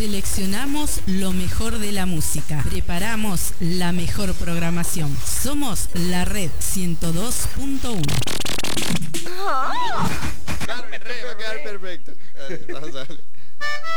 Seleccionamos lo mejor de la música. Preparamos la mejor programación. Somos la Red 102.1. Va a quedar perfecto. Vamos a ver.